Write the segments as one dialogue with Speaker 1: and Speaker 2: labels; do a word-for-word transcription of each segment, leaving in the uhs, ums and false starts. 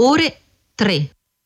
Speaker 1: ore tre.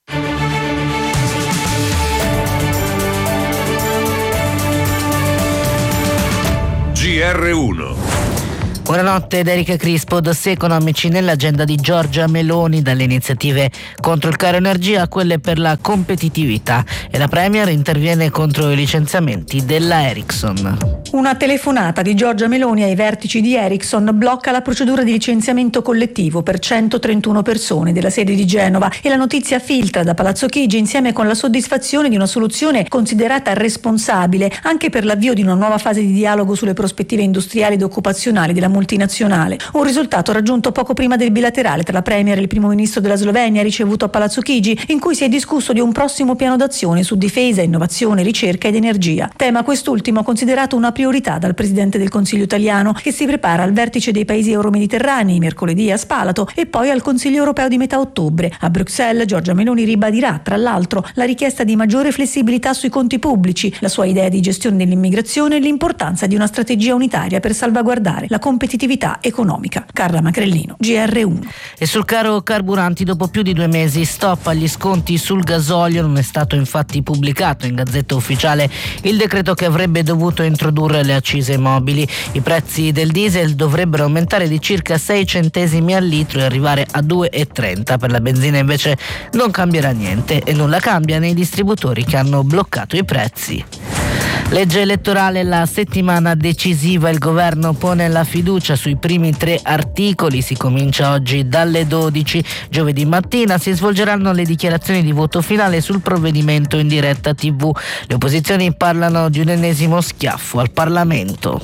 Speaker 2: G R uno.
Speaker 3: Buonanotte da Erika Crispo. Dossier economici nell'agenda di Giorgia Meloni, dalle iniziative contro il caro energia a quelle per la competitività, e la Premier interviene contro i licenziamenti della Ericsson.
Speaker 4: Una telefonata di Giorgia Meloni ai vertici di Ericsson blocca la procedura di licenziamento collettivo per centotrentuno persone della sede di Genova, e la notizia filtra da Palazzo Chigi insieme con la soddisfazione di una soluzione considerata responsabile anche per l'avvio di una nuova fase di dialogo sulle prospettive industriali ed occupazionali della multinazionale. Un risultato raggiunto poco prima del bilaterale tra la Premier e il primo ministro della Slovenia ricevuto a Palazzo Chigi, in cui si è discusso di un prossimo piano d'azione su difesa, innovazione, ricerca ed energia. Tema quest'ultimo considerato una priorità dal Presidente del Consiglio italiano, che si prepara al vertice dei paesi euromediterranei mercoledì a Spalato e poi al Consiglio europeo di metà ottobre. A Bruxelles Giorgia Meloni ribadirà, tra l'altro, la richiesta di maggiore flessibilità sui conti pubblici, la sua idea di gestione dell'immigrazione e l'importanza di una strategia unitaria per salvaguardare la competitività economica. Carla Macrellino, G R uno.
Speaker 3: E sul caro carburanti, dopo più di due mesi, stop agli sconti sul gasolio. Non è stato infatti pubblicato in Gazzetta Ufficiale il decreto che avrebbe dovuto introdurre le accise mobili. I prezzi del diesel dovrebbero aumentare di circa sei centesimi al litro e arrivare a due e trenta. Per la benzina invece non cambierà niente, e nulla cambia nei distributori che hanno bloccato i prezzi. Legge elettorale, la settimana decisiva. Il governo pone la fiducia sui primi tre articoli. Si comincia oggi dalle dodici. Giovedì mattina si svolgeranno le dichiarazioni di voto finale sul provvedimento in diretta tivù. Le opposizioni parlano di un ennesimo schiaffo al Parlamento.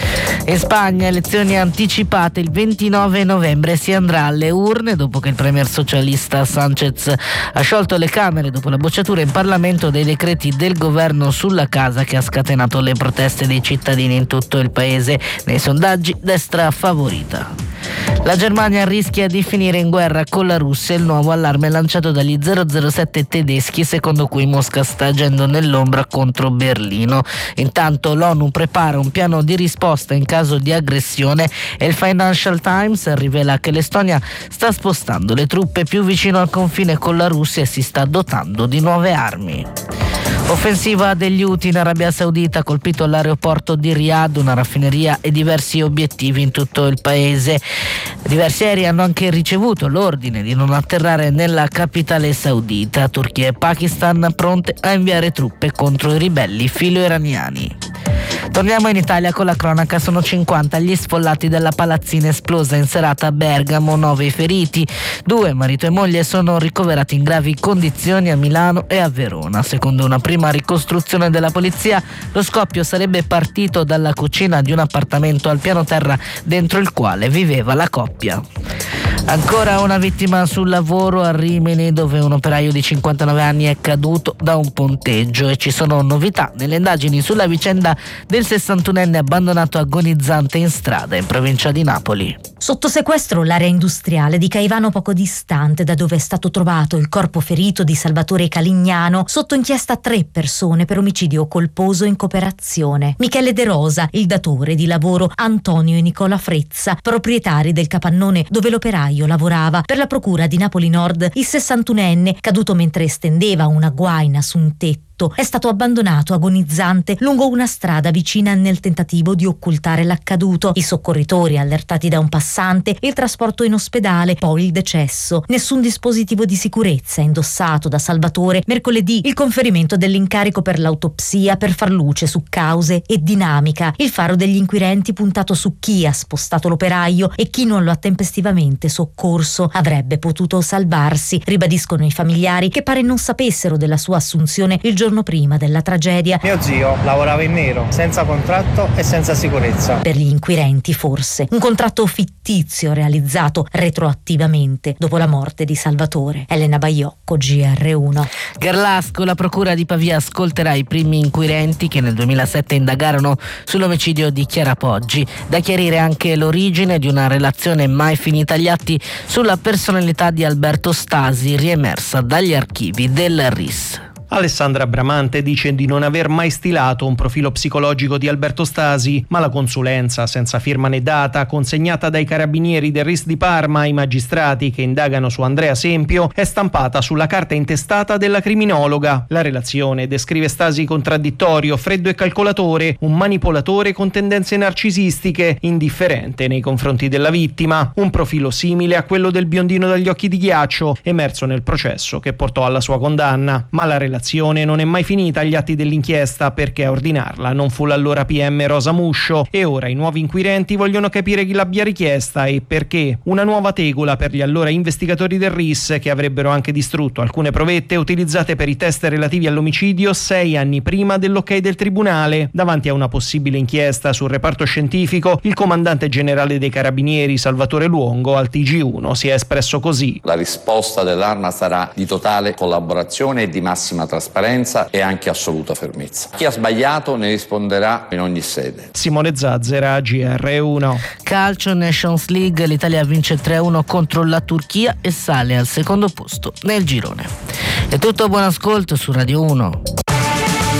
Speaker 3: In Spagna, elezioni anticipate. Il ventinove novembre si andrà alle urne dopo che il premier socialista Sánchez ha sciolto le Camere dopo la bocciatura in Parlamento dei decreti del governo sulla casa, che ha scatenato le proteste dei cittadini in tutto il paese. Nei sondaggi destra favorita. La Germania rischia di finire in guerra con la Russia. Il nuovo allarme lanciato dagli zero zero sette tedeschi, secondo cui Mosca sta agendo nell'ombra contro Berlino. Intanto l'ONU prepara un piano di risposta in caso di aggressione, e il Financial Times rivela che l'Estonia sta spostando le truppe più vicino al confine con la Russia e si sta dotando di nuove armi. Offensiva degli Houthi in Arabia Saudita, ha colpito l'aeroporto di Riyadh, una raffineria e diversi obiettivi in tutto il paese. Diversi aerei hanno anche ricevuto l'ordine di non atterrare nella capitale saudita. Turchia e Pakistan pronte a inviare truppe contro i ribelli filo-iraniani. Torniamo in Italia con la cronaca. Sono cinquanta gli sfollati della palazzina esplosa in serata a Bergamo, nove i feriti. Due, marito e moglie, sono ricoverati in gravi condizioni a Milano e a Verona. Secondo una prima ricostruzione della polizia, lo scoppio sarebbe partito dalla cucina di un appartamento al piano terra dentro il quale viveva la coppia. Ancora una vittima sul lavoro a Rimini, dove un operaio di cinquantanove anni è caduto da un ponteggio, e ci sono novità nelle indagini sulla vicenda del sessantunenne abbandonato agonizzante in strada in provincia di Napoli.
Speaker 5: Sotto sequestro l'area industriale di Caivano, poco distante da dove è stato trovato il corpo ferito di Salvatore Calignano. Sotto inchiesta tre persone per omicidio colposo in cooperazione. Michele De Rosa, il datore di lavoro Antonio e Nicola Frezza, proprietari del capannone dove l'operaio lavorava. Per la procura di Napoli Nord, il sessantunenne, caduto mentre stendeva una guaina su un tetto, è stato abbandonato agonizzante lungo una strada vicina nel tentativo di occultare l'accaduto. I soccorritori allertati da un passante, il trasporto in ospedale, poi il decesso. Nessun dispositivo di sicurezza indossato da Salvatore. Mercoledì il conferimento dell'incarico per l'autopsia per far luce su cause e dinamica. Il faro degli inquirenti puntato su chi ha spostato l'operaio e chi non lo ha tempestivamente soccorso. Avrebbe potuto salvarsi, ribadiscono i familiari, che pare non sapessero della sua assunzione il giorno giorno prima della tragedia.
Speaker 6: Mio zio lavorava in nero, senza contratto e senza sicurezza.
Speaker 5: Per gli inquirenti forse un contratto fittizio realizzato retroattivamente dopo la morte di Salvatore. Elena Baiocco, G R uno.
Speaker 3: Garlasco, la procura di Pavia ascolterà i primi inquirenti che nel duemilasette indagarono sull'omicidio di Chiara Poggi. Da chiarire anche l'origine di una relazione mai finita agli atti sulla personalità di Alberto Stasi, riemersa dagli archivi del R I S.
Speaker 6: Alessandra Bramante dice di non aver mai stilato un profilo psicologico di Alberto Stasi, ma la consulenza senza firma né data consegnata dai carabinieri del R I S di Parma ai magistrati che indagano su Andrea Sempio è stampata sulla carta intestata della criminologa. La relazione descrive Stasi contraddittorio, freddo e calcolatore, un manipolatore con tendenze narcisistiche, indifferente nei confronti della vittima, un profilo simile a quello del biondino dagli occhi di ghiaccio emerso nel processo che portò alla sua condanna. Ma la relazione non è mai finita agli atti dell'inchiesta, perché a ordinarla non fu l'allora P M Rosa Muscio e ora i nuovi inquirenti vogliono capire chi l'abbia richiesta e perché. Una nuova tegola per gli allora investigatori del R I S, che avrebbero anche distrutto alcune provette utilizzate per i test relativi all'omicidio sei anni prima dell'ok del tribunale. Davanti a una possibile inchiesta sul reparto scientifico, il comandante generale dei carabinieri Salvatore Luongo al T G uno si è espresso così:
Speaker 1: la risposta dell'Arma sarà di totale collaborazione e di massima trasparenza e anche assoluta fermezza. Chi ha sbagliato ne risponderà in ogni sede.
Speaker 6: Simone Zazzera, G R uno.
Speaker 3: Calcio Nations League, l'Italia vince tre a uno contro la Turchia e sale al secondo posto nel girone. È tutto, buon ascolto su Radio uno.